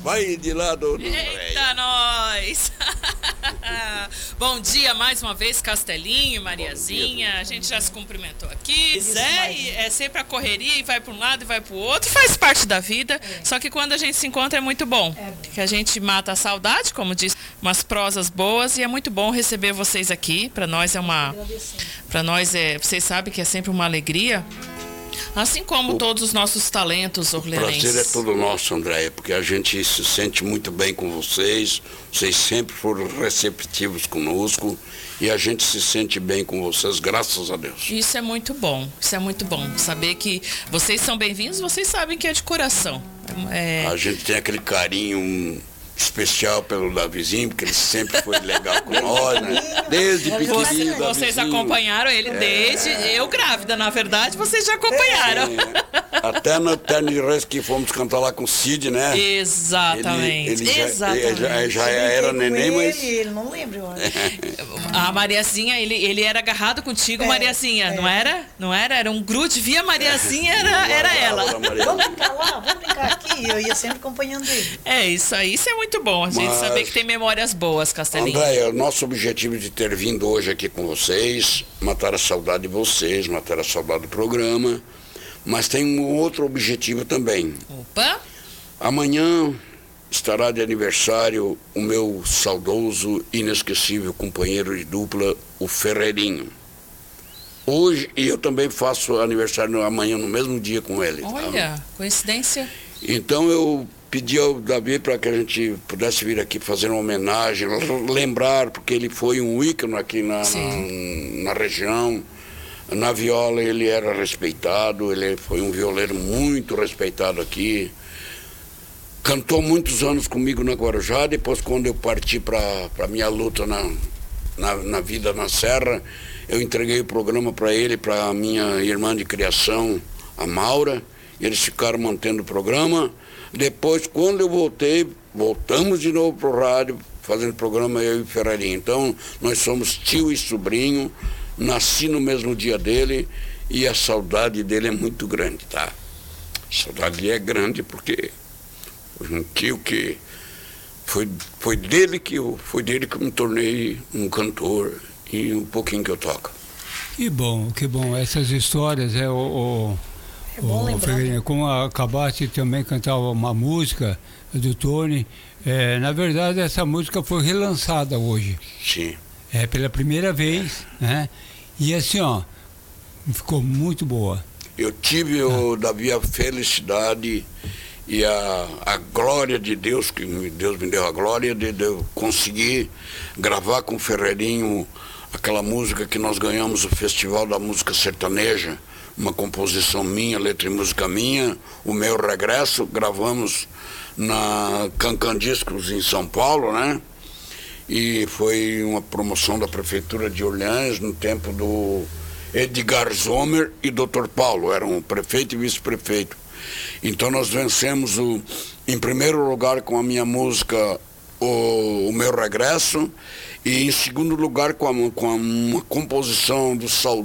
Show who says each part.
Speaker 1: Vai de lá, dona
Speaker 2: Eita, nós! Bom dia mais uma vez, Castelinho e Mariazinha. A gente já se cumprimentou aqui. É sempre a correria e vai para um lado e vai para o outro. Faz parte da vida. Só que quando a gente se encontra é muito bom. Que a gente mata a saudade, como diz, umas prosas boas. E é muito bom receber vocês aqui. Para nós vocês sabem que é sempre uma alegria. Assim como todos os nossos talentos orleanenses.
Speaker 1: O prazer é todo nosso, Andréia, porque a gente se sente muito bem com vocês. Vocês sempre foram receptivos conosco e a gente se sente bem com vocês, graças a Deus.
Speaker 2: Isso é muito bom, saber que vocês são bem-vindos, vocês sabem que é de coração.
Speaker 1: A gente tem aquele carinho especial pelo Davizinho, porque ele sempre foi legal com nós, né? Desde pequenininho.
Speaker 2: Vocês acompanharam ele desde eu grávida, na verdade, vocês já acompanharam.
Speaker 1: Até no Terno de Reis que fomos cantar lá com o Cid, né?
Speaker 2: Exatamente.
Speaker 1: Ele já era neném, mas...
Speaker 3: Ele não lembra, eu acho.
Speaker 2: A Mariazinha, ele era agarrado contigo, Mariazinha, não era? Não era? Era um grude, via Mariazinha, era ela.
Speaker 3: Vamos brincar lá, vamos brincar aqui. Eu ia sempre acompanhando ele.
Speaker 2: É isso aí, isso é muito bom, a gente saber que tem memórias boas, Castelinho.
Speaker 1: Andréia, o nosso objetivo de ter vindo hoje aqui com vocês, matar a saudade de vocês, matar a saudade do programa, mas tem um outro objetivo também.
Speaker 2: Opa!
Speaker 1: Amanhã estará de aniversário o meu saudoso, inesquecível companheiro de dupla, o Ferreirinho. Hoje, e eu também faço aniversário amanhã, no mesmo dia com ele.
Speaker 2: Olha,
Speaker 1: tá?
Speaker 2: Coincidência.
Speaker 1: Então eu pedi ao Davi para que a gente pudesse vir aqui fazer uma homenagem, lembrar, porque ele foi um ícone aqui na região. Na viola ele era respeitado, ele foi um violeiro muito respeitado aqui. Cantou muitos anos comigo na Guarujá, depois quando eu parti para a minha luta na vida na Serra, eu entreguei o programa para ele, para a minha irmã de criação, a Maura, e eles ficaram mantendo o programa. Depois, quando eu voltei, voltamos de novo para o rádio, fazendo programa eu e o Ferreirinho. Então, nós somos tio e sobrinho, nasci no mesmo dia dele e a saudade dele é muito grande, tá? A saudade é grande porque foi um tio que foi dele que eu me tornei um cantor e um pouquinho que eu toco.
Speaker 4: Que bom, essas histórias é
Speaker 3: bom lembrar.
Speaker 4: como acabaste de também cantar uma música do Tony, na verdade essa música foi relançada hoje.
Speaker 1: Sim.
Speaker 4: Pela primeira vez, né? E assim, ficou muito boa.
Speaker 1: Eu tive, Davi, a felicidade e a glória de Deus, que Deus me deu a glória de eu conseguir gravar com o Ferreirinho aquela música que nós ganhamos o Festival da Música Sertaneja, uma composição minha, letra e música minha, O Meu Regresso, gravamos na Cancan Discos em São Paulo, né? E foi uma promoção da Prefeitura de Orleans no tempo do Edgar Zomer e Dr. Paulo, eram o prefeito e vice-prefeito. Então nós vencemos em primeiro lugar com a minha música O Meu Regresso e em segundo lugar com uma composição do